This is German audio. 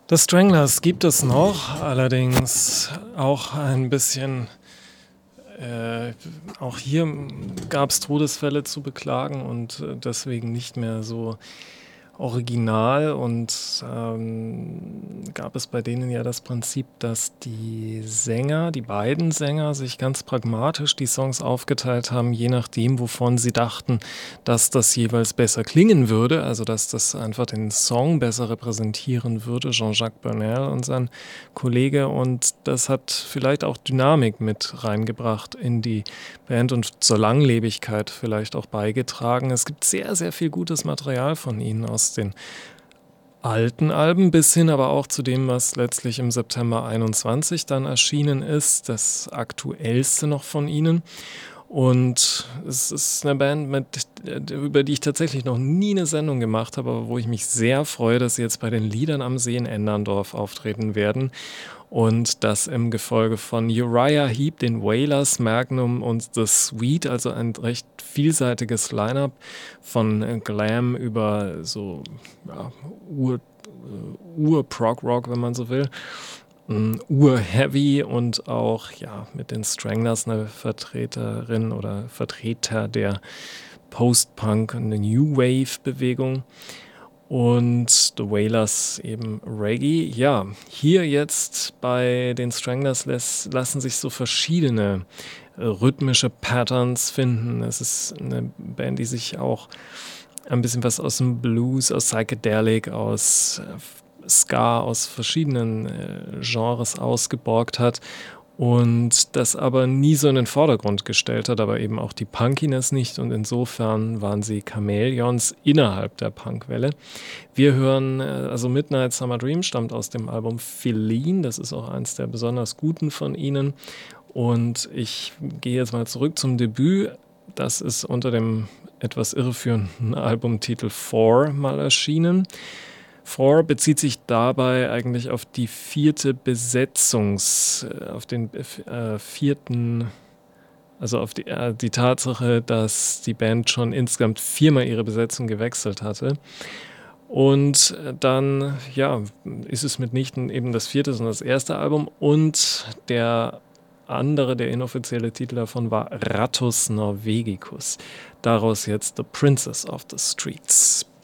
The Stranglers gibt es noch, allerdings auch ein bisschen auch hier gab es Todesfälle zu beklagen und, deswegen nicht mehr so original und, gab es bei denen ja das Prinzip, dass die beiden Sänger sich ganz pragmatisch die Songs aufgeteilt haben, je nachdem, wovon sie dachten, dass das jeweils besser klingen würde, also dass das einfach den Song besser repräsentieren würde, Jean-Jacques Burnel und sein Kollege. Und das hat vielleicht auch Dynamik mit reingebracht in die Band und zur Langlebigkeit vielleicht auch beigetragen. Es gibt sehr, sehr viel gutes Material von ihnen aus den alten Alben bis hin aber auch zu dem, was letztlich im September 21 dann erschienen ist, das aktuellste noch von ihnen. Und es ist eine Band, über die ich tatsächlich noch nie eine Sendung gemacht habe, aber wo ich mich sehr freue, dass sie jetzt bei den Liedern am See in Enderndorf auftreten werden. Und das im Gefolge von Uriah Heep, den Wailers, Magnum und The Sweet, also ein recht vielseitiges Line-up von Glam über so ja, Ur-Prog-Rock, wenn man so will. Ur-Heavy und auch ja mit den Stranglers eine Vertreterin oder Vertreter der Post-Punk und der New Wave-Bewegung. Und The Wailers eben Reggae. Ja, hier jetzt bei den Stranglers lassen sich so verschiedene rhythmische Patterns finden. Es ist eine Band, die sich auch ein bisschen was aus dem Blues, aus Psychedelic, aus Ska, aus verschiedenen Genres ausgeborgt hat und das aber nie so in den Vordergrund gestellt hat, aber eben auch die Punkiness nicht und insofern waren sie Chamäleons innerhalb der Punkwelle. Wir hören, also Midnight Summer Dream stammt aus dem Album Feline, das ist auch eins der besonders guten von ihnen und ich gehe jetzt mal zurück zum Debüt, das ist unter dem etwas irreführenden Albumtitel Four mal erschienen. Four bezieht sich dabei eigentlich auf die vierte auf den vierten, also auf die Tatsache, dass die Band schon insgesamt viermal ihre Besetzung gewechselt hatte. Und dann, ja, ist es mitnichten eben das vierte, sondern das erste Album und der inoffizielle Titel davon war Rattus Norvegicus. Daraus jetzt The Princess of the Streets.